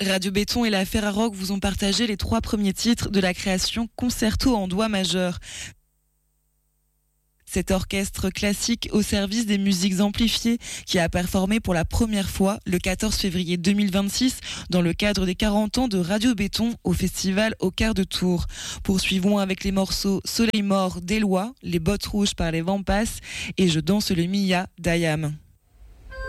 Radio Béton et la Ferrarock vous ont partagé les 3 premiers titres de la création Concerto en Do majeur. Cet orchestre classique au service des musiques amplifiées qui a performé pour la première fois le 14 février 2026 dans le cadre des 40 ans de Radio Béton au festival au quart de tour. Poursuivons avec les morceaux Soleil mort d'Éloi, Les bottes rouges par les Vampas et Je danse le Mia d'Ayam.